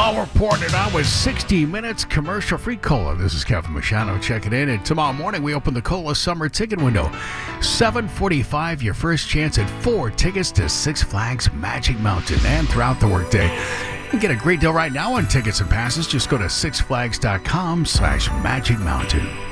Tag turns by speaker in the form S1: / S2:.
S1: Well, we're pouring it on with 60 minutes commercial-free cola. This is Kevin Machado checking in. And tomorrow morning, we open the Cola Summer Ticket Window. 7:45, your first chance at 4 tickets to Six Flags Magic Mountain. And throughout the workday, you can get a great deal right now on tickets and passes. Just go to sixflags.com/Magic Mountain.